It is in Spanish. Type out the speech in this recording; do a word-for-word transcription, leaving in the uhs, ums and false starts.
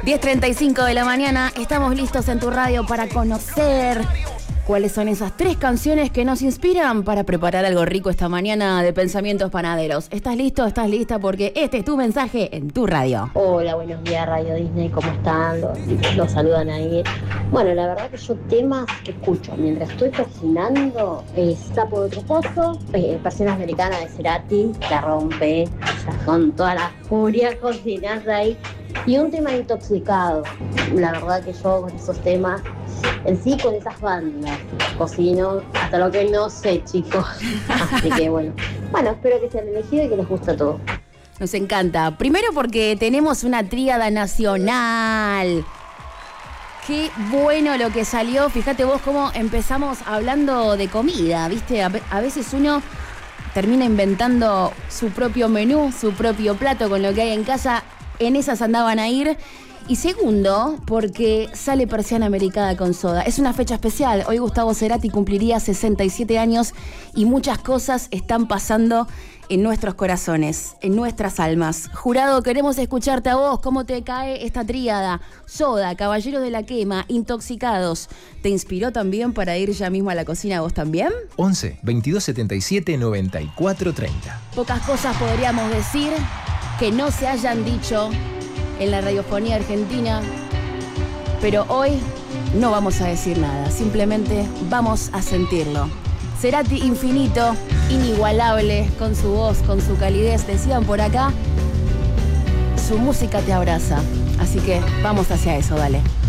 diez treinta y cinco de la mañana, estamos listos en tu radio para conocer cuáles son esas tres canciones que nos inspiran para preparar algo rico esta mañana de Pensamientos Panaderos. ¿Estás listo? ¿Estás lista? Porque este es tu mensaje en tu radio. Hola, buenos días Radio Disney, ¿cómo están? Los, los saludan ahí. Bueno, la verdad que yo temas que escucho mientras estoy cocinando es Sapo de otro pozo, eh, Persiana Americana de Cerati, la rompe, ya con toda la furia cocinando ahí. Y un tema intoxicado. La verdad que yo con esos temas, en sí con esas bandas, cocino hasta lo que no sé, chicos. Así que bueno, bueno, espero que sean elegidos y que les guste a todos. Nos encanta. Primero porque tenemos una tríada nacional. Qué bueno lo que salió. Fíjate vos cómo empezamos hablando de comida, ¿viste? A, a veces uno termina inventando su propio menú, su propio plato con lo que hay en casa. En esas andaban a ir. Y segundo, porque sale Persiana Americana con soda. Es una fecha especial. Hoy Gustavo Cerati cumpliría sesenta y siete años y muchas cosas están pasando en nuestros corazones, en nuestras almas. Jurado, queremos escucharte a vos. ¿Cómo te cae esta tríada? Soda, Caballeros de la Quema, Intoxicados. ¿Te inspiró también para ir ya mismo a la cocina vos también? once, veintidós setenta y siete, noventa y cuatro treinta. Pocas cosas podríamos decir que no se hayan dicho en la radiofonía argentina, pero hoy no vamos a decir nada, simplemente vamos a sentirlo. Cerati infinito, inigualable, con su voz, con su calidez, decían por acá, su música te abraza, así que vamos hacia eso, dale.